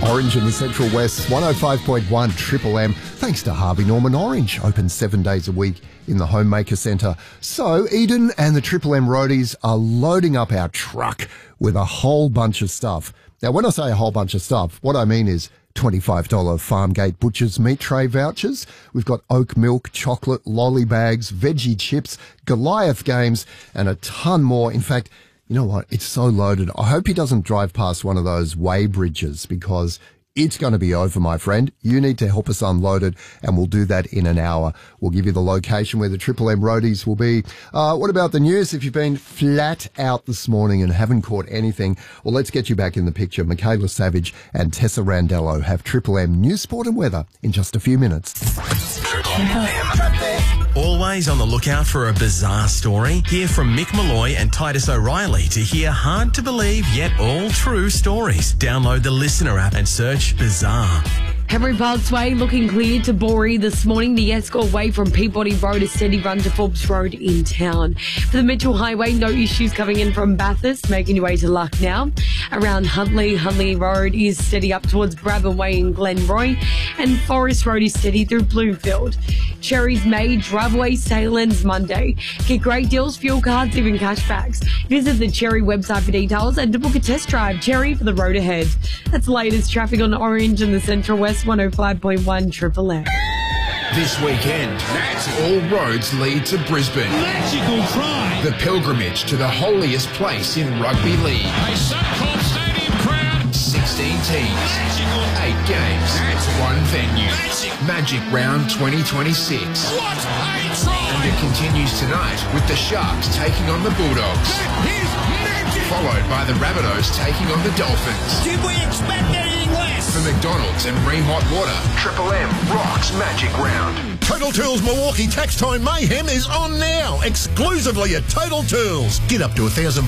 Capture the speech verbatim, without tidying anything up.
Orange in the Central West, one oh five point one Triple M. Thanks to Harvey Norman Orange, open seven days a week in the Homemaker Centre. So Eden and the Triple M roadies are loading up our truck with a whole bunch of stuff. Now, when I say a whole bunch of stuff, what I mean is twenty-five dollars Farmgate Butcher's meat tray vouchers. We've got oat milk, chocolate, lolly bags, veggie chips, Goliath games, and a ton more. In fact, you know what? It's so loaded. I hope he doesn't drive past one of those weigh bridges because it's going to be over, my friend. You need to help us unload it, and we'll do that in an hour. We'll give you the location where the Triple M roadies will be. Uh, what about the news? If you've been flat out this morning and haven't caught anything, well, let's get you back in the picture. Michaela Savage and Tessa Randello have Triple M news, sport and weather in just a few minutes. Triple M. Always on the lookout for a bizarre story? Hear from Mick Malloy and Titus O'Reilly to hear hard-to-believe yet all-true stories. Download the Listener app and search Bizarre. Henry Parksway looking clear to Boree this morning. The Escort Way from Peabody Road is steady run to Forbes Road in town. For the Mitchell Highway, no issues coming in from Bathurst, making your way to Lucknow. Around Huntley, Huntley Road is steady up towards Brabham Way in Glenroy. And Forest Road is steady through Bloomfield. Cherries May, driveway sale ends Monday. Get great deals, fuel cards, even cashbacks. Visit the Cherry website for details and to book a test drive. Cherry for the road ahead. That's the latest traffic on Orange in the Central West, one oh five point one Triple M. This weekend, all roads lead to Brisbane. Magical try. The pilgrimage to the holiest place in rugby league. A Suncorp Stadium crowd. sixteen teams. Magical. Eight games. That's one venue. Magic. Magic Round twenty twenty-six. What a try. And it continues tonight with the Sharks taking on the Bulldogs. That is magic. Followed by the Rabbitohs taking on the Dolphins. Did we expect anything less? For McDonald's and Ream Hot Water, Triple M rocks Magic Round. Total Tools Milwaukee Tax Time Mayhem is on now, exclusively at Total Tools. Get up to a thousand